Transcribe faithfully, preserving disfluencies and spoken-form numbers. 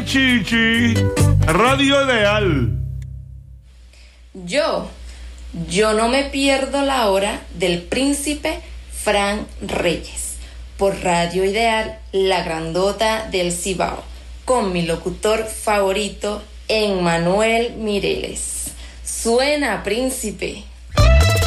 Chichi, Radio Ideal. Yo, yo no me pierdo la hora del príncipe Fran Reyes, por Radio Ideal, la grandota del Cibao, con mi locutor favorito, Emmanuel Mireles. Suena, príncipe.